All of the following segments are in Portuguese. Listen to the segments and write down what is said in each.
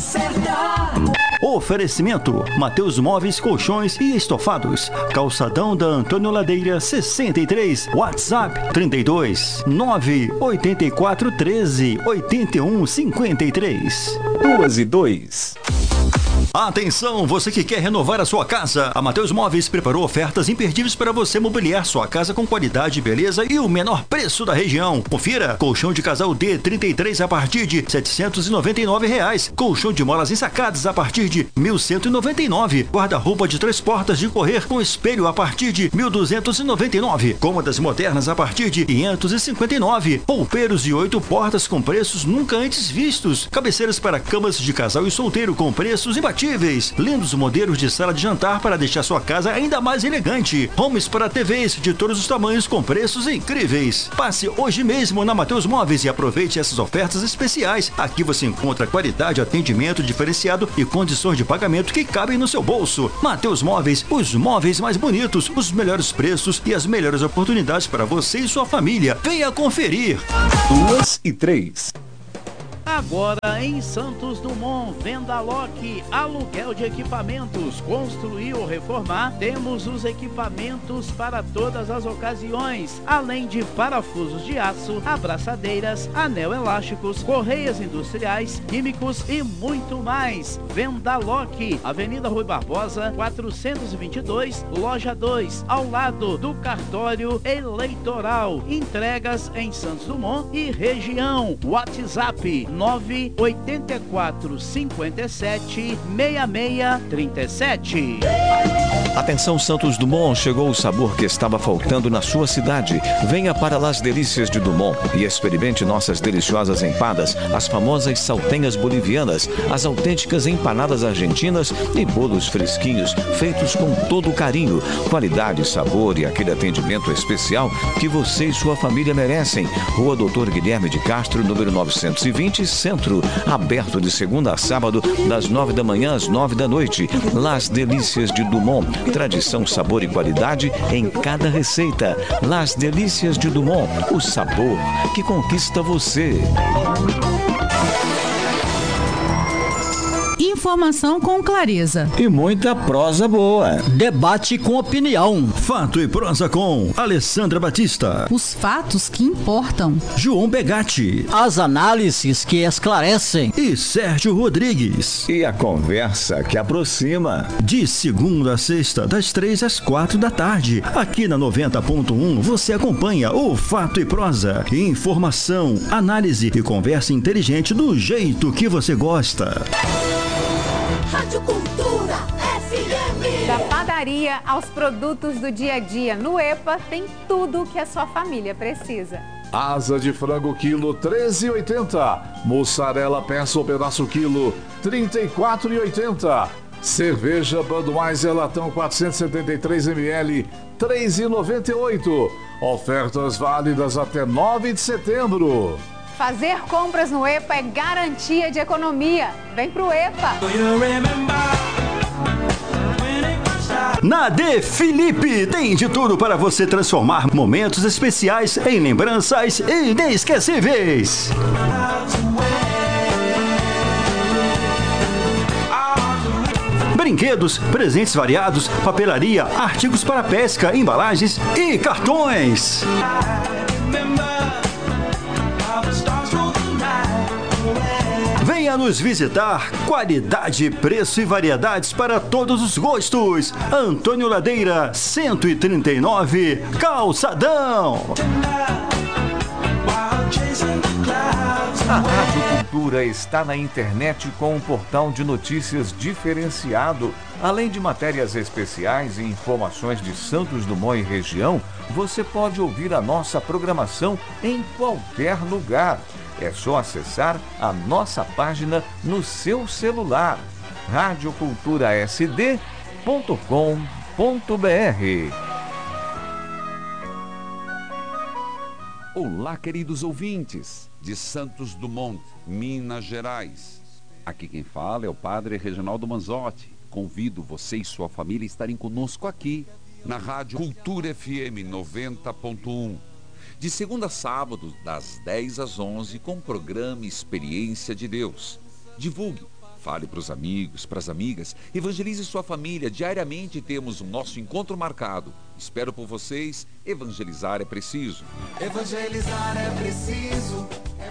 certa. Oferecimento: Mateus Móveis, Colchões e Estofados. Calçadão da Antônio Ladeira 63. WhatsApp 32 984 13 81 53. 2:02. Atenção, você que quer renovar a sua casa. A Mateus Móveis preparou ofertas imperdíveis para você mobiliar sua casa com qualidade, beleza e o menor preço da região. Confira: colchão de casal D33 a partir de R$ 799. Colchão de molas ensacadas a partir de R$ 1.199. Guarda-roupa de 3 portas de correr com espelho a partir de R$ 1.299. Cômodas modernas a partir de R$ 559. Roupeiros de 8 portas com preços nunca antes vistos. Cabeceiras para camas de casal e solteiro com preços imbatíveis. Lindos modelos de sala de jantar para deixar sua casa ainda mais elegante. Homes para TVs de todos os tamanhos com preços incríveis. Passe hoje mesmo na Mateus Móveis e aproveite essas ofertas especiais. Aqui você encontra qualidade, atendimento diferenciado e condições de pagamento que cabem no seu bolso. Mateus Móveis, os móveis mais bonitos, os melhores preços e as melhores oportunidades para você e sua família. Venha conferir. 2:03. Agora em Santos Dumont, Vendaloc, aluguel de equipamentos, construir ou reformar, temos os equipamentos para todas as ocasiões, além de parafusos de aço, abraçadeiras, anel elásticos, correias industriais, químicos e muito mais. Vendaloc, Avenida Rui Barbosa, 422, Loja 2, ao lado do cartório eleitoral. Entregas em Santos Dumont e região. WhatsApp 984 57 6637. Atenção Santos Dumont, chegou o sabor que estava faltando na sua cidade. Venha para Las Delícias de Dumont e experimente nossas deliciosas empadas, as famosas saltenhas bolivianas, as autênticas empanadas argentinas e bolos fresquinhos, feitos com todo carinho, qualidade, sabor e aquele atendimento especial que você e sua família merecem. Rua Doutor Guilherme de Castro, número 920, Centro, aberto de segunda a sábado, das 9 da manhã às 9 da noite. Las Delícias de Dumont, tradição, sabor e qualidade em cada receita. Las Delícias de Dumont, o sabor que conquista você. Informação com clareza e muita prosa boa. Debate com opinião. Fato e prosa com Alessandra Batista. Os fatos que importam. João Begatti. As análises que esclarecem. E Sérgio Rodrigues. E a conversa que aproxima. De segunda a sexta, das 3 às 4 da tarde. Aqui na 90.1 você acompanha o Fato e Prosa. Informação, análise e conversa inteligente do jeito que você gosta. Rádio Cultura FM. Da padaria aos produtos do dia a dia, no EPA tem tudo o que a sua família precisa. Asa de frango quilo 13,80. Mussarela peça ou pedaço quilo 34,80. Cerveja Budweiser latão 473 ml 3,98. Ofertas válidas até 9 de setembro. Fazer compras no EPA é garantia de economia. Vem pro EPA! Na De Felipe tem de tudo para você transformar momentos especiais em lembranças inesquecíveis. Brinquedos, presentes variados, papelaria, artigos para pesca, embalagens e cartões. Venha nos visitar. Qualidade, preço e variedades para todos os gostos. Antônio Ladeira, 139, Calçadão. A Rádio Cultura está na internet com um portal de notícias diferenciado. Além de matérias especiais e informações de Santos Dumont e região, você pode ouvir a nossa programação em qualquer lugar. É só acessar a nossa página no seu celular, radioculturasd.com.br. Olá, queridos ouvintes de Santos Dumont, Minas Gerais. Aqui quem fala é o Padre Reginaldo Manzotti. Convido você e sua família a estarem conosco aqui na Rádio Cultura FM 90.1. De segunda a sábado, das 10 às 11, com o programa Experiência de Deus. Divulgue, Fale para os amigos, para as amigas, evangelize sua família. Diariamente temos o nosso encontro marcado. Espero por vocês. Evangelizar é preciso. Evangelizar é preciso.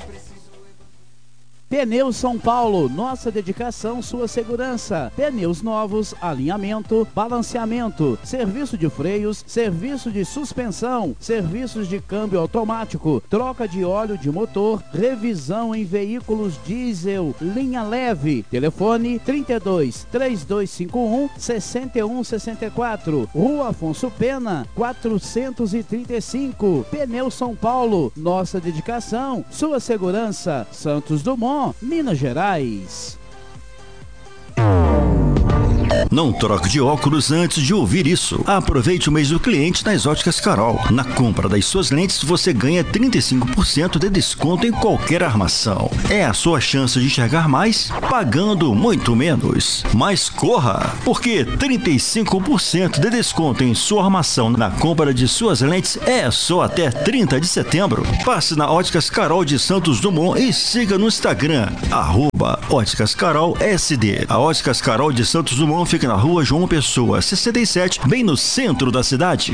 Pneus São Paulo, nossa dedicação, sua segurança. Pneus novos, alinhamento, balanceamento, serviço de freios, serviço de suspensão, serviços de câmbio automático, troca de óleo de motor, revisão em veículos diesel, linha leve. Telefone 32 3251 6164. Rua Afonso Pena, 435. Pneus São Paulo, nossa dedicação, sua segurança. Santos Dumont, Minas Gerais. Não troque de óculos antes de ouvir isso. Aproveite o mês do cliente nas Óticas Carol. Na compra das suas lentes, você ganha 35% de desconto em qualquer armação. É a sua chance de enxergar mais, pagando muito menos. Mas corra, porque 35% de desconto em sua armação na compra de suas lentes é só até 30 de setembro. Passe na Óticas Carol de Santos Dumont e siga no Instagram, @Óticas Carol SD. A Óticas Carol de Santos Dumont fica na Rua João Pessoa, 67, bem no centro da cidade.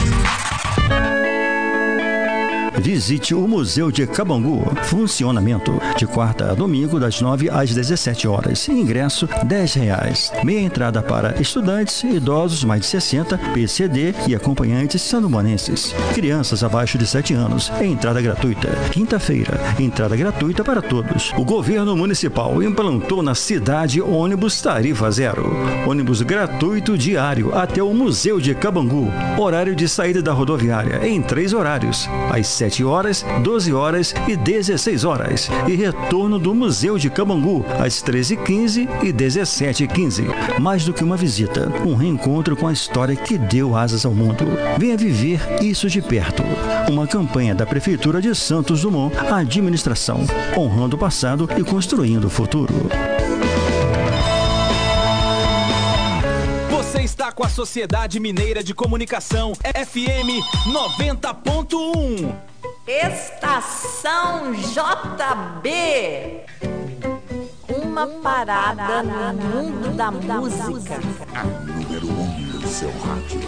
Visite o Museu de Cabangu. Funcionamento de quarta a domingo das 9 às 17 horas. Ingresso R$10. Meia entrada para estudantes, idosos mais de 60, PCD e acompanhantes sandomanenses. Crianças abaixo de 7 anos. Entrada gratuita. Quinta-feira, entrada gratuita para todos. O governo municipal implantou na cidade ônibus tarifa zero. Ônibus gratuito diário até o Museu de Cabangu. Horário de saída da rodoviária em 3 horários. Às 7 horas, 12 horas e 16 horas. E retorno do Museu de Cabangu às 13h15 e 17h15. Mais do que uma visita, um reencontro com a história que deu asas ao mundo. Venha viver isso de perto. Uma campanha da Prefeitura de Santos Dumont, administração, honrando o passado e construindo o futuro. Você está com a Sociedade Mineira de Comunicação, FM 90.1. Estação JB. Uma parada no mundo da música. A número 1 do seu rádio.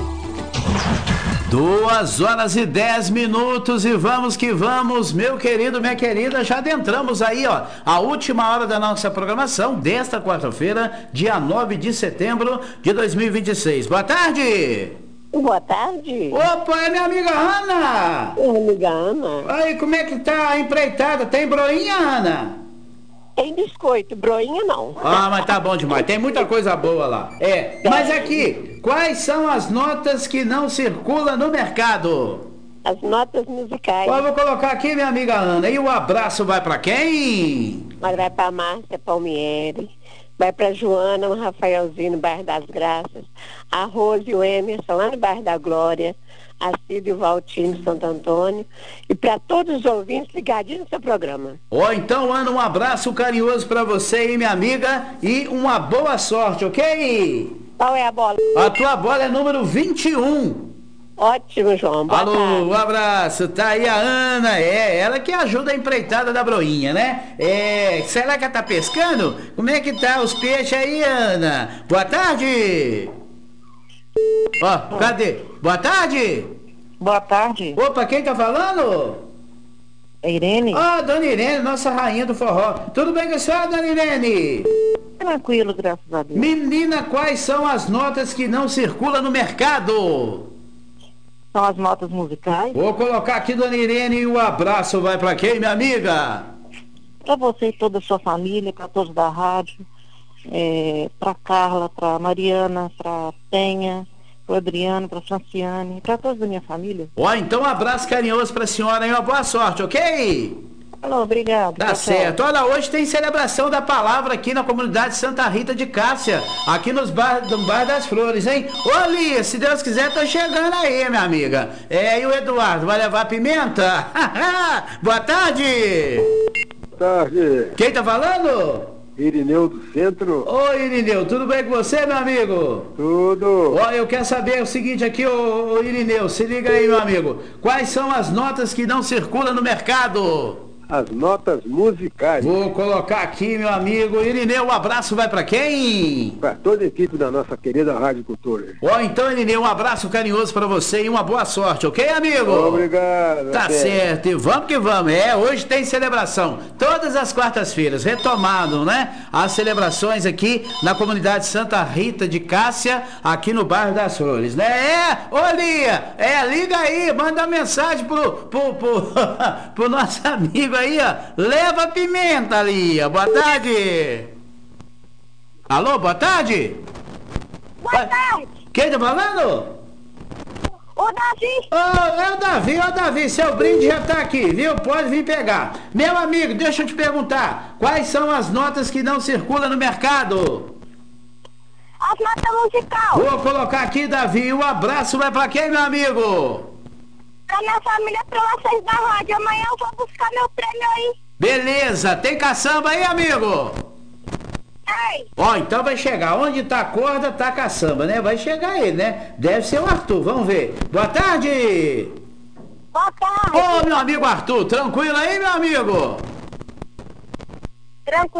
2h10 e vamos que vamos, meu querido, minha querida, já adentramos aí, ó, a última hora da nossa programação desta quarta-feira, dia 9 de setembro de 2026. Boa tarde! Boa tarde. Opa, é minha amiga Ana! Minha amiga Ana. Aí, como é que tá a empreitada? Tem broinha, Ana? Tem biscoito, broinha não. Ah, mas tá bom demais, tem muita coisa boa lá. Mas aqui, quais são as notas que não circulam no mercado? As notas musicais. Eu vou colocar aqui, minha amiga Ana, e o abraço vai pra quem? Mas vai pra Márcia Palmieri, vai pra Joana, o Rafaelzinho, no bairro das Graças, a Rose e o Emerson, lá no bairro da Glória, a Cida e o Valtinho de Santo Antônio, e para todos os ouvintes ligadinhos no seu programa. Então, Ana, um abraço carinhoso para você e minha amiga, e uma boa sorte, ok? Qual é a bola? A tua bola é número 21. Ótimo, João. Boa Alô, tarde. um abraço. Tá aí a Ana, ela que ajuda a empreitada da broinha, né? Será que ela tá pescando? Como é que tá os peixes aí, Ana? Boa tarde. Ó, cadê? Boa tarde. Boa tarde. Opa, quem tá falando? Irene. Dona Irene, nossa rainha do forró. Tudo bem com a senhora, Dona Irene? Tranquilo, graças a Deus. Menina, quais são as notas que não circulam no mercado? São as notas musicais. Vou colocar aqui, Dona Irene, e um abraço vai pra quem, minha amiga? Para você e toda a sua família, para todos da rádio, para Carla, para Mariana, para Penha, para Adriano, para Franciane, para todos da minha família. Então um abraço carinhoso pra senhora e uma boa sorte, ok? Alô, obrigado. Tá certo. Olha, hoje tem celebração da palavra aqui na comunidade Santa Rita de Cássia, aqui no bairro das Flores, hein? Ô, Lia, se Deus quiser, tô chegando aí, minha amiga. E o Eduardo, vai levar pimenta? Boa tarde! Boa tarde. Quem tá falando? Irineu do Centro. Ô, Irineu, tudo bem com você, meu amigo? Tudo. Ó, eu quero saber o seguinte aqui, ô Irineu, se liga aí, meu amigo. Quais são as notas que não circulam no mercado? as notas musicais. Vou colocar aqui, meu amigo Irineu. Um abraço vai pra quem? Para toda a equipe da nossa querida Rádio Cultura. Então, Irineu, um abraço carinhoso pra você e uma boa sorte, ok, amigo? Obrigado. Tá certo, e vamos que vamos. Hoje tem celebração. Todas as quartas-feiras, retomado, né? As celebrações aqui na comunidade Santa Rita de Cássia, aqui no bairro das Flores, né? Ô Lia, liga aí, manda mensagem pro nosso amigo aí, ó. Leva pimenta, Lia. Boa tarde. Alô, boa tarde. Boa tarde. Quem tá falando? O Davi. É o Davi, seu brinde já tá aqui, viu? Pode vir pegar. Meu amigo, deixa eu te perguntar, quais são as notas que não circulam no mercado? As notas musical. Vou colocar aqui, Davi, um abraço vai pra quem, meu amigo? Pra minha família, pra vocês da rádio. Amanhã eu vou buscar meu prêmio aí. Beleza, tem caçamba aí, amigo? Ei. Então vai chegar. Onde tá a corda, tá a caçamba, né? Vai chegar ele, né? Deve ser o Arthur, vamos ver. Boa tarde! Boa tarde! Ô, meu amigo Arthur, tranquilo aí, meu amigo? Tranquilo.